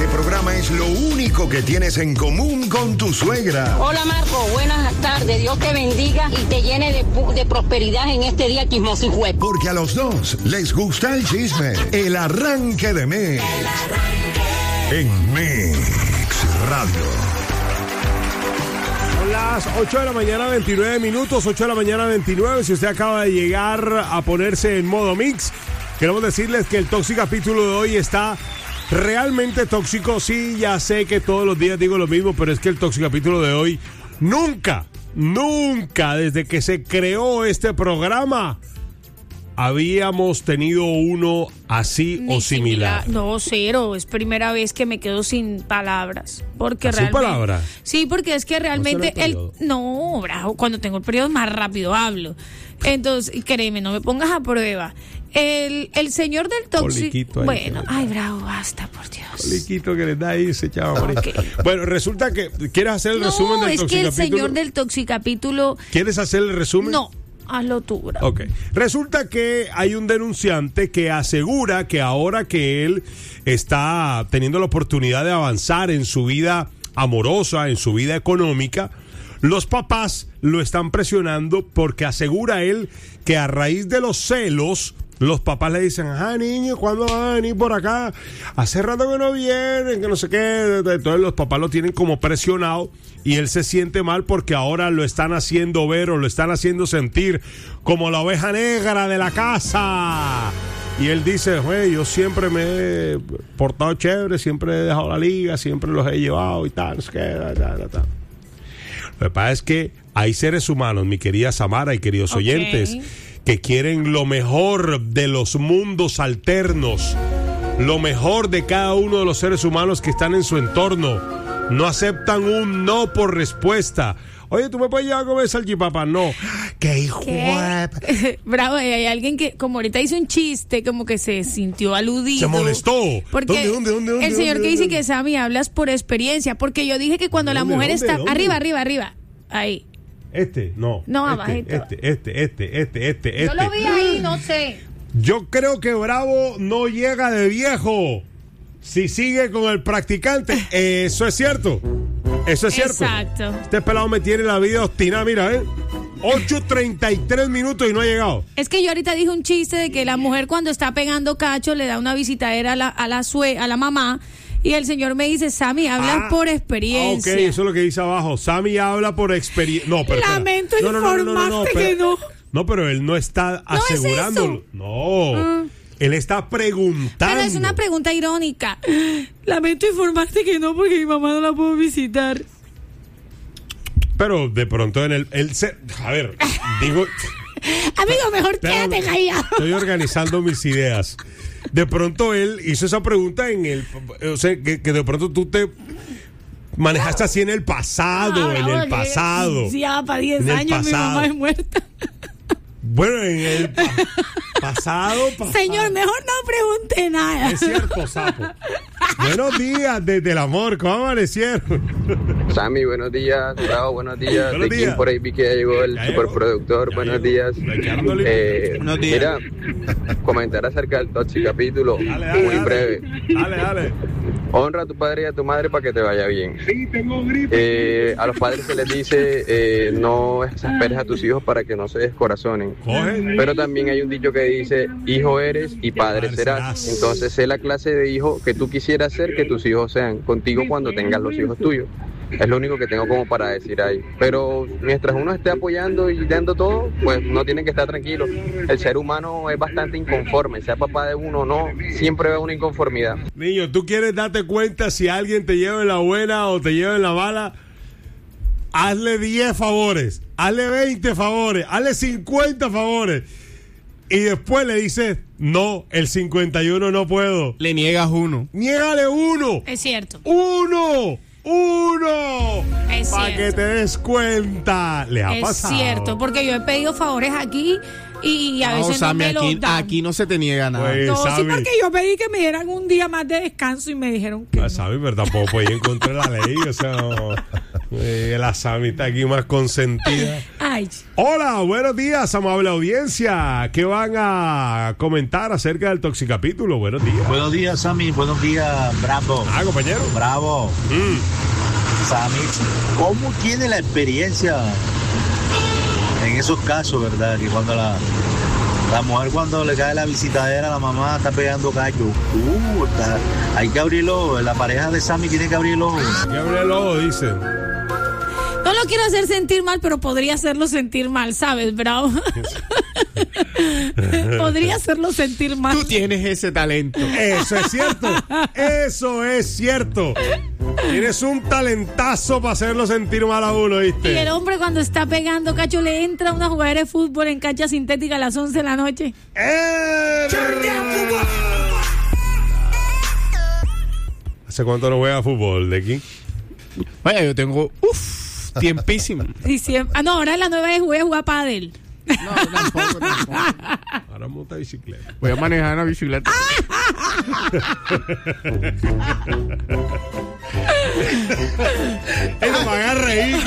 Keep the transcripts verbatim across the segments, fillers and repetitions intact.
Este programa es lo único que tienes en común con tu suegra. Hola Marco, buenas tardes. Dios te bendiga y te llene de, de prosperidad en este día chismoso y juez. Porque a los dos les gusta el chisme. El arranque de Mix. El arranque. En Mix Radio. Son las ocho de la mañana, veintinueve minutos, ocho de la mañana, veintinueve. Si usted acaba de llegar a ponerse en modo Mix, queremos decirles que el Toxic capítulo de hoy está realmente tóxico. Sí, ya sé que todos los días digo lo mismo, pero es que el Toxic capítulo de hoy nunca, nunca, desde que se creó este programa, habíamos tenido uno así Ni o similar. similar. No, cero. Es primera vez que me quedo sin palabras. Porque ¿Sin realmente. palabras? Sí, porque es que realmente. ¿No será el el, no, bravo. Cuando tengo el periodo más rápido hablo. Entonces, créeme, no me pongas a prueba. El, el señor del tóxico. Bueno, ay, bravo, basta, por Dios. Liquito que le da ahí se echaba. Okay. Bueno, resulta que quieres hacer el no, resumen del es que el toxicapítulo. señor del toxicapítulo. ¿Quieres hacer el resumen? No. Hazlo tú, bravo. Ok. Resulta que hay un denunciante que asegura que ahora que él está teniendo la oportunidad de avanzar en su vida amorosa, en su vida económica, los papás lo están presionando porque asegura él que a raíz de los celos, los papás le dicen, ajá, niño, ¿cuándo van a venir por acá? Hace rato que no vienen, que no sé qué. Entonces los papás lo tienen como presionado y él se siente mal porque ahora lo están haciendo ver o lo están haciendo sentir como la oveja negra de la casa. Y él dice, güey, yo siempre me he portado chévere, siempre he dejado la liga, siempre los he llevado y tal, no sé qué, tal, tal, tal. Lo que pasa es que hay seres humanos, mi querida Samara y queridos Okay. oyentes, que quieren lo mejor de los mundos alternos, lo mejor de cada uno de los seres humanos que están en su entorno. No aceptan un no por respuesta. Oye, ¿tú me puedes llevar a comer salchipapa? No. ¡Qué hijo de... Bravo, hay alguien que como ahorita hizo un chiste, como que se sintió aludido. Se molestó. Porque ¿Dónde, dónde, dónde, dónde, el señor dónde, que dice dónde? que Sammy hablas por experiencia, porque yo dije que cuando la ¿Dónde, mujer dónde, está... dónde? Arriba, arriba, arriba. Ahí. Este, no. No, este, abajito. Este, este, este, este, este, Yo este. lo vi ahí, no sé. Yo creo que Bravo no llega de viejo si sigue con el practicante. Eso es cierto. Eso es cierto. Exacto. Este pelado me tiene la vida obstinada, mira, ¿eh? ocho treinta y tres minutos y no ha llegado. Es que yo ahorita dije un chiste de que la mujer cuando está pegando cacho le da una visitadera a la, a la, sue, a la mamá. Y el señor me dice, Sammy, hablas Ah, por experiencia. Ok, eso es lo que dice abajo. Sammy habla por experiencia. No, pero espera. Lamento no, no, no, no, no, no, informarte espera. que no. No, pero él no está ¿No es asegurándolo. eso? No. Ah. Él está preguntando. Pero es una pregunta irónica. Lamento informarte que no, porque mi mamá no la puedo visitar. Pero de pronto en el... Él se, a ver, digo... Amigo, mejor Espérame, quédate callado. Estoy organizando mis ideas. De pronto él hizo esa pregunta en el... O sea, que, que de pronto tú te manejaste así en el pasado, Ah, en bravo, el que- pasado. Sí, ya para diez En el años mi pasado. mamá es muerta. Bueno, en el pa- pasado, pasado. Señor, mejor no pregunte nada. Es cierto, sapo. Buenos días desde el amor, ¿cómo amanecieron? Sammy, buenos días. Bravo, buenos días. Buenos de días. Kim por ahí vi que ya llegó el Ya llegó. superproductor. Ya Buenos llegó. días. Echándole- Eh, Buenos días. Mira, comentar acerca del Toxic capítulo, Dale, dale, muy dale. breve. Dale, dale. Honra a tu padre y a tu madre para que te vaya bien. Eh, a los padres se les dice eh, no exasperes a tus hijos para que no se descorazonen. Coge. Pero también hay un dicho que dice, hijo eres y padre serás. Entonces sé la clase de hijo que tú quisieras ser que tus hijos sean contigo cuando tengas los hijos tuyos. Es lo único que tengo como para decir ahí. Pero mientras uno esté apoyando y dando todo, pues uno tiene que estar tranquilo. El ser humano es bastante inconforme, sea papá de uno o no, siempre ve una inconformidad. Niño, ¿tú quieres darte cuenta si alguien te lleva en la buena o te lleva en la mala? Hazle diez favores, hazle veinte favores, hazle cincuenta favores. Y después le dices, no, el cincuenta y uno no puedo. Le niegas uno. Niégale uno. Es cierto. ¡Uno! ¡Uno! Es Para que cierto. te des cuenta. Le ha Es pasado. cierto, porque yo he pedido favores aquí y a No, veces Sammy, no me aquí, los dan. aquí no se te niega nada. Pues, No, sí, Sammy. porque yo pedí que me dieran un día más de descanso y me dijeron que Ah, no. Sammy, pero tampoco puede ir en contra de la ley. O sea, no. Eh, la Sammy está aquí más consentida. Ay, Ay. Hola, buenos días, amable audiencia. ¿Qué van a comentar acerca del Toxicapítulo? Buenos días. Buenos días, Sammy. Buenos días, Bravo. Ah, compañero. Bravo. Mm. Sammy, ¿cómo tiene la experiencia en esos casos, verdad? Que cuando la, la mujer, cuando le cae la visitadera, la mamá está pegando callo. Uh, está, hay que abrirlo. La pareja de Sammy tiene que abrirlo. Hay que abrirlo, dice. No lo quiero hacer sentir mal, pero podría hacerlo sentir mal, ¿sabes, Bravo? Podría hacerlo sentir mal. Tú tienes ese talento. Eso es cierto. Eso es cierto. Tienes un talentazo para hacerlo sentir mal a uno, ¿viste? Y el hombre cuando está pegando cacho le entra a una jugadora de fútbol en cancha sintética a las once de la noche. ¡Eh! ¿Hace cuánto no juega fútbol, de aquí? Vaya, yo tengo... Uf. Tiempísimo. Y siempre, ah, no, ahora la nueva es jugar, jugar pádel. No, tampoco, tampoco. Ahora monta bicicleta. Voy a manejar una bicicleta. Eso me haga reír.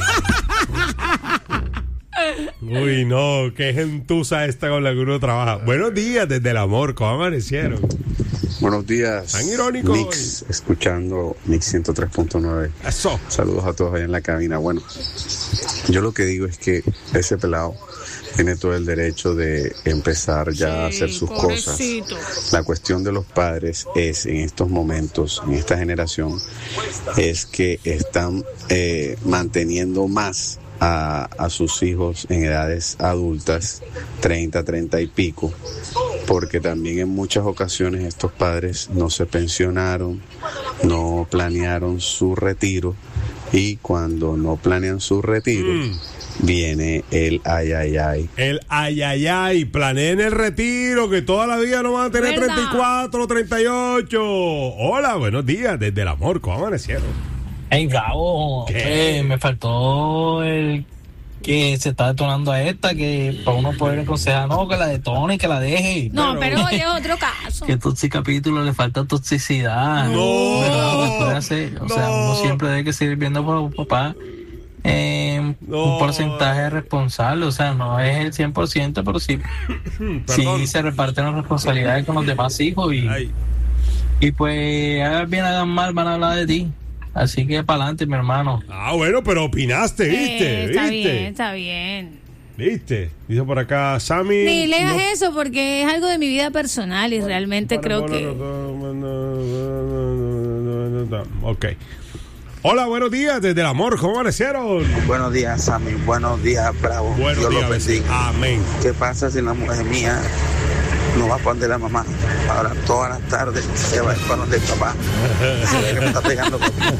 Uy, no, qué gentuza esta con la que uno trabaja. Buenos días desde el amor, ¿cómo amanecieron? Buenos días. Tan irónico. Mix, hoy. Escuchando Mix ciento tres punto nueve. Eso. Saludos a todos allá en la cabina. Bueno, yo lo que digo es que ese pelado tiene todo el derecho de empezar ya sí, a hacer sus pobrecito. Cosas. La cuestión de los padres es, en estos momentos, en esta generación, es que están eh, manteniendo más a, a sus hijos en edades adultas, treinta, treinta y pico, porque también en muchas ocasiones estos padres no se pensionaron, no planearon su retiro, y cuando no planean su retiro, mm. viene el ay, ay, ay. El ay, ay, ay. Planeen el retiro, que toda la vida no van a tener ¿verdad? treinta y cuatro, treinta y ocho. Hola, buenos días, desde el amor, ¿cómo amanecieron? Ey, Bravo, eh, me faltó el que se está detonando a esta, que para uno poder aconsejar, no, que la detone, que la deje. No, pero, pero es otro caso. Que Toxicapítulo le falta toxicidad. No, ¿verdad? No puede hacer. O no. sea, uno siempre debe que seguir viendo por los papás eh, no. un porcentaje responsable. O sea, no es el cien por ciento, pero sí, sí se reparten las responsabilidades con los demás hijos. Y, y pues, hagan bien, hagan mal, van a hablar de ti. Así que para adelante, mi hermano. Ah, bueno, pero opinaste, ¿viste? Eh, está ¿viste? bien, está bien. ¿Viste? Dice por acá, Sammy. Ni leas no... eso porque es algo de mi vida personal y realmente creo que... Ok. Hola, buenos días, desde el amor, ¿cómo amanecieron? Buenos días, Sammy. Buenos días, Bravo. Buenos Dios días, los bendiga. amén. ¿Qué pasa si la mujer mía no va para donde la mamá? Ahora todas las tardes se va a ir para donde el papá. Se ve que me está pegando conmigo.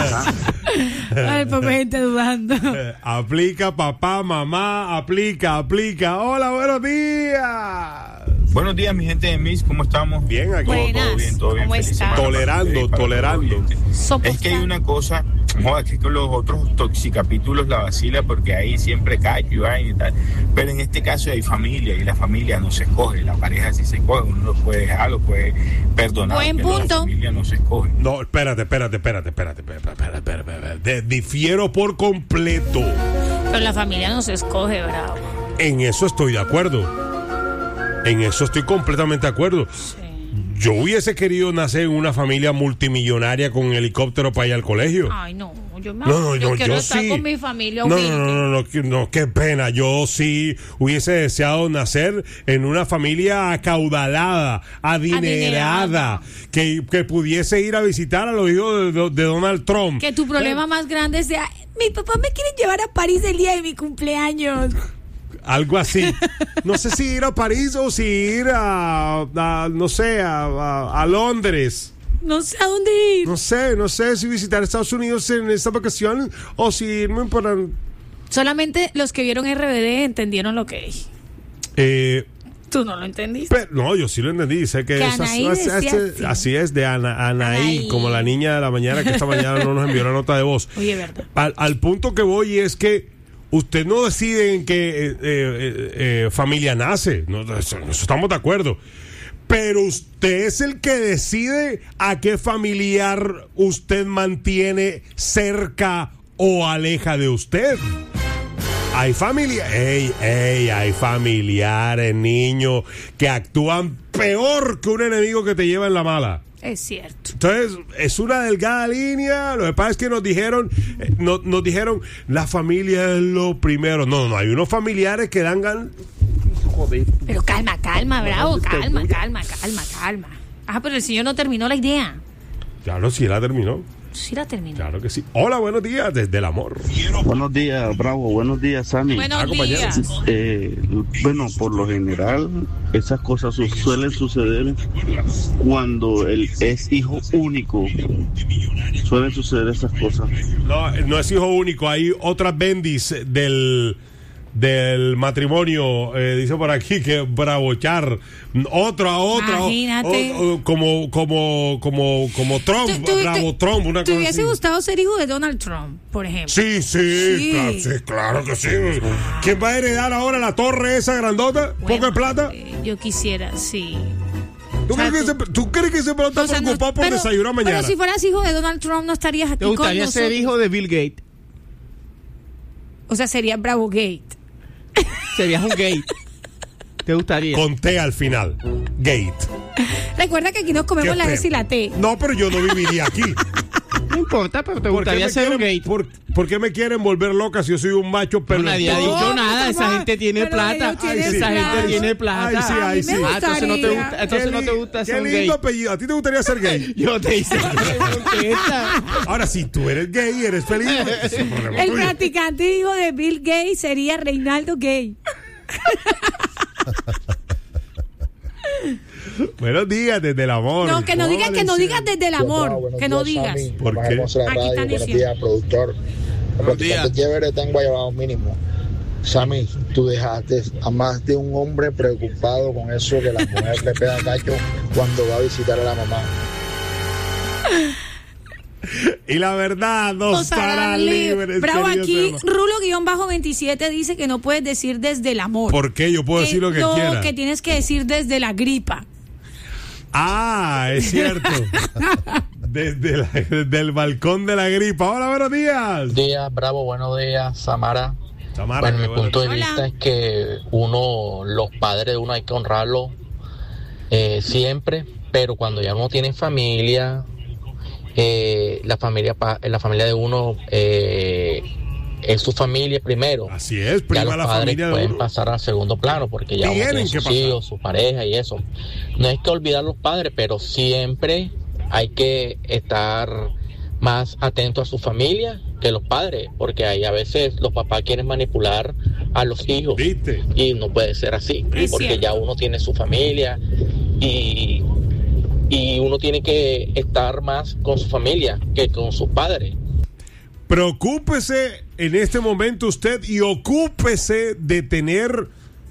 Ay, poca gente dudando. Aplica, papá, mamá, aplica, aplica. Hola, buenos días. Buenos días, mi gente de Mix, ¿cómo estamos? Bien, aquí. Buenas. Todo bien, todo bien. ¿Cómo está? Tolerando, tolerando. Es que hay una cosa, joder, que con los otros toxicapítulos la vacila porque ahí siempre cae y tal. Pero en este caso hay familia y la familia no se escoge, la pareja sí se escoge, uno lo puede dejar, lo puede perdonar. Buen pero punto. La familia no se escoge. No, espérate, espérate, espérate, espérate, espérate, espérate, espérate, espérate. Difiero por completo. Pero la familia no se escoge, Bravo. En eso estoy de acuerdo. En eso estoy completamente de acuerdo. Sí. Yo hubiese querido nacer en una familia multimillonaria con un helicóptero para ir al colegio. Ay, no, yo me no, no, yo no, quiero yo estar sí. con mi familia no, humilde. no, no, no, no, no, qué pena. Yo sí hubiese deseado nacer en una familia acaudalada, adinerada, adinerada. Que, que pudiese ir a visitar a los hijos de, de Donald Trump. Que tu problema ¿Eh? más grande sea, mi papá me quiere llevar a París el día de mi cumpleaños. Algo así. No sé si ir a París o si ir a, a no sé, a, a, a Londres. No sé a dónde ir. No sé, no sé si visitar Estados Unidos en esta vacación o si irme para... Solamente los que vieron R B D entendieron lo que dije. Eh... Tú no lo entendiste. Pero, no, yo sí lo entendí. Sé que, que esas, Anaí es, decía es, así. así es, de Ana, Anaí, Anaí, como la niña de la mañana que esta mañana no nos envió la nota de voz. Oye, verdad. Al, al punto que voy es que usted no decide en qué eh, eh, eh, familia nace, no, eso, eso estamos de acuerdo, pero usted es el que decide a qué familiar usted mantiene cerca o aleja de usted. Hay familia, ey, ey, hay familiares, niños, que actúan peor que un enemigo que te lleva en la mala. Es cierto. Entonces, es una delgada línea. Lo que pasa es que nos dijeron, eh, no, nos dijeron, la familia es lo primero. No, no, hay unos familiares que dan gan... Joder. Pero calma, calma, Bravo, calma, calma, calma, calma. Ah, pero el señor no terminó la idea. Claro, sí la terminó. Sí la terminó. Claro que sí. Hola, buenos días, desde el amor. Buenos días, Bravo. Buenos días, Sammy. Buenos días. Eh, bueno, por lo general, esas cosas su- suelen suceder cuando él es hijo único. Suelen suceder esas cosas. No, no es hijo único. Hay otras bendis del... del matrimonio, eh, dice por aquí que bravochar otra, otra, Imagínate. o- o- como, como, como, como Trump, Tú- tú- bravo te- Trump, una ¿Te cosa hubiese así. gustado ser hijo de Donald Trump, por ejemplo? Sí, sí, Sí. Claro, sí, claro que sí. ¿Quién va a heredar ahora la torre esa grandota? Bueno, ¿Poco de plata? eh, yo quisiera, sí. ¿Tú, o sea, crees que tú- ese, ¿Tú crees que ese pelota O está sea, no- preocupado por pero- desayunar mañana? Pero si fueras hijo de Donald Trump, no estarías aquí ¿Te con gustaría nosotros. ser hijo de Bill Gates? O sea, sería Bravo Gate. Serías un gay. ¿Te gustaría? Con T al final. Gate. Recuerda que aquí nos comemos Qué la feo. S y la T. No, pero yo no viviría aquí. No importa, pero te ¿Por qué, gustaría me ser un quieren, gay. por, por qué me quieren volver loca si yo soy un macho? Pero No, nadie ha No, dicho nada. Esa mamá, gente tiene pero plata. ellos tienen Esa plata. gente tiene plata. Ay, sí, ay, A mí sí. me Ah, entonces no te gustaría. gusta, entonces no te gusta Qué ser un lindo gay. apellido. ¿A ti te gustaría ser gay? Yo te hice la pregunta. Ahora, si tú eres gay, eres feliz. Es un problema El tuyo. practicante hijo de Bill Gates sería Reinaldo Gay. Buenos días, desde el amor. No, que no digas, que no digas desde el amor. Buenos Que no días, digas. Sammy. ¿Por Más qué? hermosa la Aquí radio. están Buenos diciendo. días, productor. Buenos días. Practicante chévere, tengo llevado mínimo. Sammy, tú dejaste a más de un hombre preocupado con eso que la mujer le pega cacho cuando va a visitar a la mamá. Y la verdad no estará libre. Bravo, aquí Rulo veintisiete dice que no puedes decir desde el amor. ¿Por qué? Yo puedo decir lo que no, quiera. que tienes que decir desde la gripa. Ah, es cierto. Desde, la- desde el balcón de la gripa. Hola, buenos días. Buenos días, Bravo, buenos días, Samara. Samara, bueno, mi qué bueno. punto de Hola. vista es que uno, los padres de uno hay que honrarlos eh, siempre, pero cuando ya uno tiene familia, eh, la familia pa- la familia de uno eh, es su familia primero. Así es, Ya prima los la padres familia de pueden uno. pasar al segundo plano porque ya uno Tienen tiene que sus pasar. hijos, su pareja y eso. No hay que olvidar los padres, pero siempre hay que estar más atento a su familia que los padres, porque ahí a veces los papás quieren manipular a los hijos. ¿Viste? Y no puede ser así, Es porque cierto. ya uno tiene su familia y, y uno tiene que estar más con su familia que con sus padres. Preocúpese en este momento usted y ocúpese de tener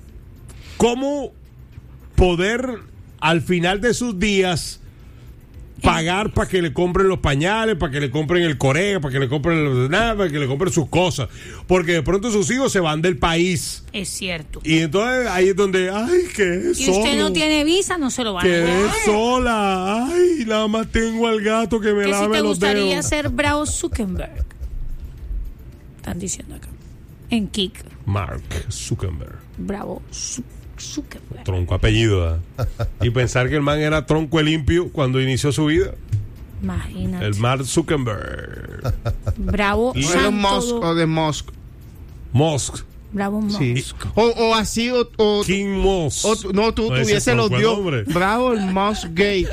cómo poder al final de sus días pagar para que le compren los pañales, para que le compren el coreo, para que le compren los- nada, para que le compren sus cosas, porque de pronto sus hijos se van del país Es cierto. y entonces ahí es donde ay que Y usted no tiene visa, no se lo van a quedé dar. sola, ay nada más tengo al gato que me Que si lave te los gustaría dedos. ser Bravo Zuckerberg. Están diciendo acá. En Kik. Mark Zuckerberg. Bravo Zu- Zuckerberg. Tronco apellido, ¿eh? Y pensar que el man era tronco el limpio cuando inició su vida. Imagínate. El Mark Zuckerberg. Bravo Y- O de Santo Musk Do- o de Musk. Musk. Bravo Musk. Sí. O, o así, o, o, King Musk. o tú- no, tú No, ese tuviese los tronco el dios. nombre. Bravo, el Musk gay.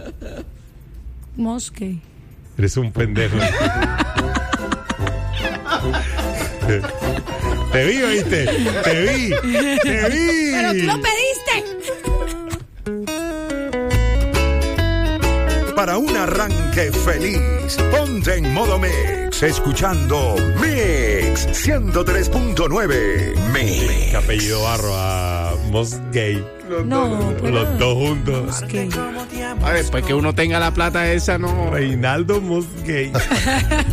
Musk. Eres un pendejo. Te vi, oíste. Te vi. Te vi. Pero tú lo pediste. Para un arranque feliz, ponte en modo mix, escuchando Mix ciento tres punto nueve. Mix. ¿Qué apellido barro a Musk Gay? Los, No, dos, pero- los dos juntos. Musk. A ver, pues que uno tenga la plata esa, no. Reinaldo Musk Gay.